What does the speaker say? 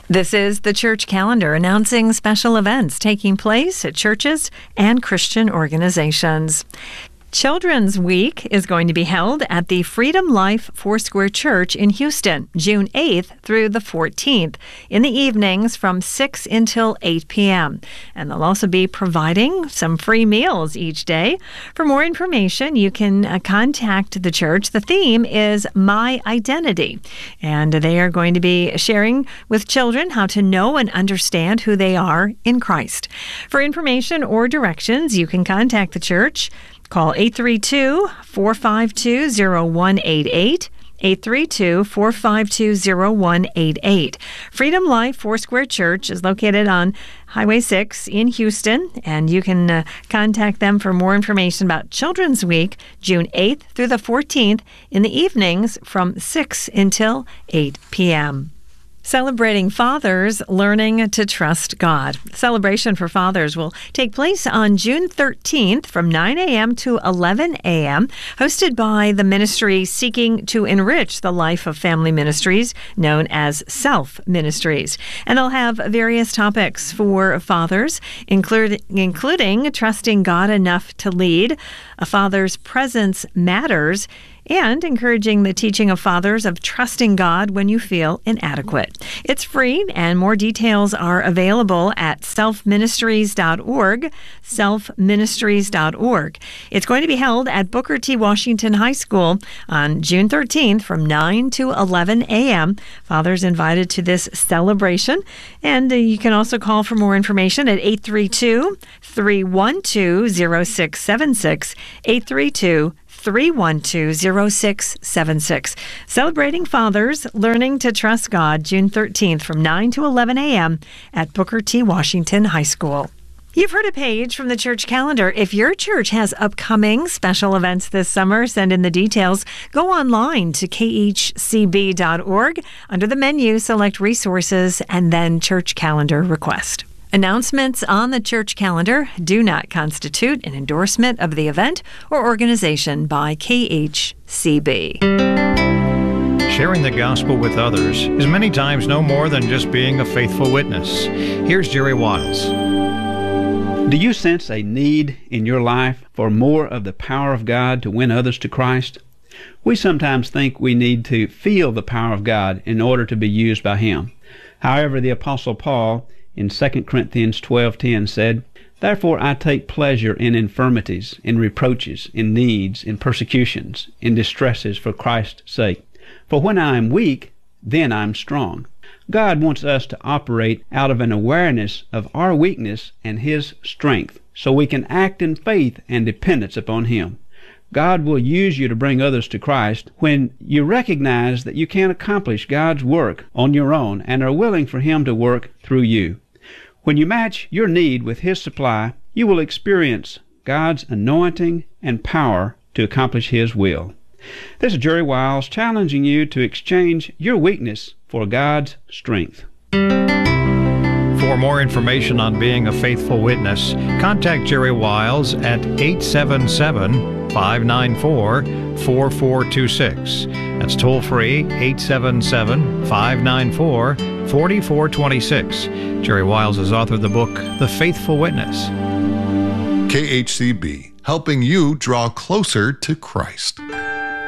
This is the church calendar announcing special events taking place at churches and Christian organizations. Children's Week is going to be held at the Freedom Life Foursquare Church in Houston, June 8th through the 14th, in the evenings from 6 until 8 p.m. And they'll also be providing some free meals each day. For more information, you can contact the church. The theme is My Identity, and they are going to be sharing with children how to know and understand who they are in Christ. For information or directions, you can contact the church. Call 832-452-0188, 832-452-0188. Freedom Life Foursquare Church is located on Highway 6 in Houston, and you can contact them for more information about Children's Week, June 8th through the 14th, in the evenings from 6 until 8 p.m. Celebrating Fathers, Learning to Trust God. Celebration for Fathers will take place on June 13th from 9 a.m. to 11 a.m., hosted by the ministry seeking to enrich the life of family ministries, known as Self Ministries. And they'll have various topics for fathers, including trusting God enough to lead, a father's presence matters, and encouraging the teaching of fathers of trusting God when you feel inadequate. It's free, and more details are available at selfministries.org, selfministries.org. It's going to be held at Booker T. Washington High School on June 13th from 9 to 11 a.m. Fathers invited to this celebration, and you can also call for more information at 832-312-0676, 832-312-0676. Celebrating Fathers, Learning to Trust God, June 13th from 9 to 11 a.m. at Booker T. Washington High School. You've heard a page from the church calendar. If your church has upcoming special events this summer, send in the details. Go online to khcb.org. Under the menu, select Resources and then Church Calendar Request. Announcements on the church calendar do not constitute an endorsement of the event or organization by KHCB. Sharing the gospel with others is many times no more than just being a faithful witness. Here's Jerry Wiles. Do you sense a need in your life for more of the power of God to win others to Christ? We sometimes think we need to feel the power of God in order to be used by Him. However, the Apostle Paul in 2 Corinthians 12:10 said, "Therefore I take pleasure in infirmities, in reproaches, in needs, in persecutions, in distresses for Christ's sake. For when I am weak, then I am strong." God wants us to operate out of an awareness of our weakness and His strength, so we can act in faith and dependence upon Him. God will use you to bring others to Christ when you recognize that you can't accomplish God's work on your own and are willing for Him to work through you. When you match your need with His supply, you will experience God's anointing and power to accomplish His will. This is Jerry Wiles challenging you to exchange your weakness for God's strength. For more information on being a faithful witness, contact Jerry Wiles at 877-594-4426. That's toll-free, 877-594-4426. Jerry Wiles has authored the book, The Faithful Witness. KHCB, helping you draw closer to Christ.